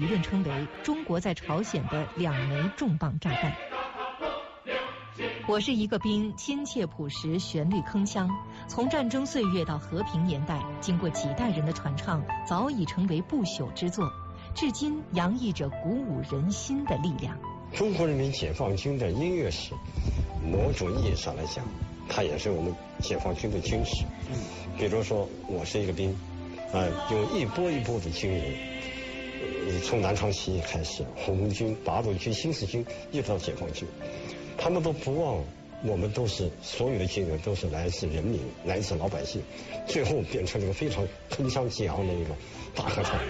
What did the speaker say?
舆论称为中国在朝鲜的2枚重磅炸弹。我是一个兵，亲切朴实，旋律铿锵。从战争岁月到和平年代，经过几代人的传唱，早已成为不朽之作，至今洋溢着鼓舞人心的力量。 中国人民解放军的音乐史，某种意义上来讲，它也是我们解放军的军史。比如说，我是一个兵，有一波一波的军人，从南昌起义开始，红军、八路军、新四军，一直到解放军，他们都不忘，我们都是所有的军人都是来自人民，来自老百姓，最后变成了一个非常铿锵激昂的一个大合唱。